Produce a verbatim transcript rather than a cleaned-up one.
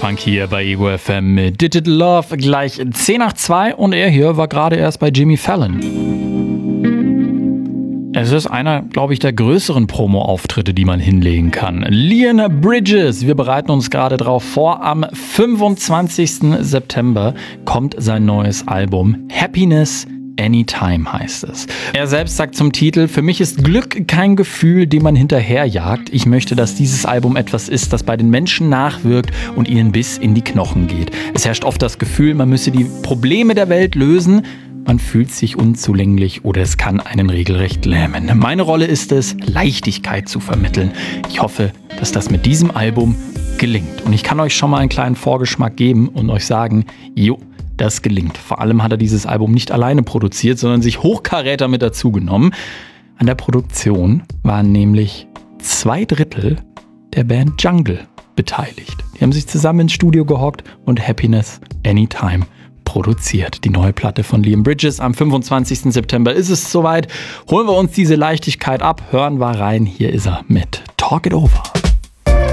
Funk hier bei Ego F M mit Digital Love, gleich zehn nach zwei und er hier war gerade erst bei Jimmy Fallon. Es ist einer, glaube ich, der größeren Promo-Auftritte, die man hinlegen kann. Leon Bridges, wir bereiten uns gerade drauf vor. Am fünfundzwanzigsten September kommt sein neues Album. Happiness Anytime heißt es. Er selbst sagt zum Titel: Für mich ist Glück kein Gefühl, dem man hinterherjagt. Ich möchte, dass dieses Album etwas ist, das bei den Menschen nachwirkt und ihnen bis in die Knochen geht. Es herrscht oft das Gefühl, man müsse die Probleme der Welt lösen. Man fühlt sich unzulänglich oder es kann einen regelrecht lähmen. Meine Rolle ist es, Leichtigkeit zu vermitteln. Ich hoffe, dass das mit diesem Album gelingt. Und ich kann euch schon mal einen kleinen Vorgeschmack geben und euch sagen, jo, das gelingt. Vor allem hat er dieses Album nicht alleine produziert, sondern sich Hochkaräter mit dazu genommen. An der Produktion waren nämlich zwei Drittel der Band Jungle beteiligt. Die haben sich zusammen ins Studio gehockt und Happiness Anytime produziert. Die neue Platte von Leon Bridges. Am fünfundzwanzigsten September ist es soweit. Holen wir uns diese Leichtigkeit ab, hören wir rein. Hier ist er mit Talk It Over.